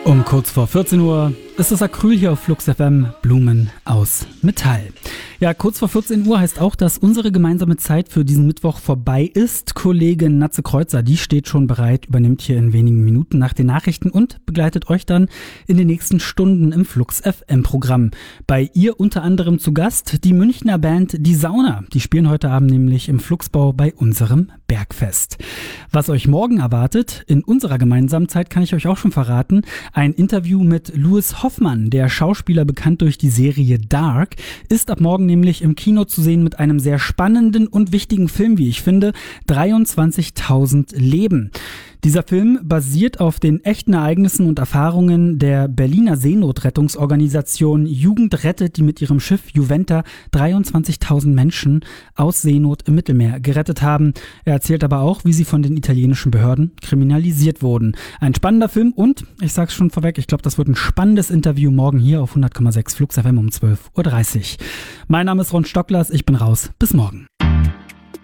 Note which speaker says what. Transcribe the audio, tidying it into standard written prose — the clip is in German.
Speaker 1: Um kurz vor 14 Uhr ist das Acryl hier auf Flux FM, Blumen aus Metall. Ja, kurz vor 14 Uhr heißt auch, dass unsere gemeinsame Zeit für diesen Mittwoch vorbei ist. Kollegin Natze Kreuzer, die steht schon bereit, übernimmt hier in wenigen Minuten nach den Nachrichten und begleitet euch dann in den nächsten Stunden im Flux FM Programm. Bei ihr unter anderem zu Gast die Münchner Band Die Sauna. Die spielen heute Abend nämlich im Fluxbau bei unserem Bergfest. Was euch morgen erwartet, in unserer gemeinsamen Zeit kann ich euch auch schon verraten, ein Interview mit Louis Hoffmann, der Schauspieler bekannt durch die Serie Dark, ist ab morgen nämlich im Kino zu sehen mit einem sehr spannenden und wichtigen Film, wie ich finde, 23.000 Leben. Dieser Film basiert auf den echten Ereignissen und Erfahrungen der Berliner Seenotrettungsorganisation Jugend rettet, die mit ihrem Schiff Juventa 23.000 Menschen aus Seenot im Mittelmeer gerettet haben. Er erzählt aber auch, wie sie von den italienischen Behörden kriminalisiert wurden. Ein spannender Film und, ich sag's schon vorweg, ich glaube, das wird ein spannendes Interview morgen hier auf 100,6 Flux FM um 12.30 Uhr. Mein Name ist Ron Stocklers, ich bin raus. Bis morgen.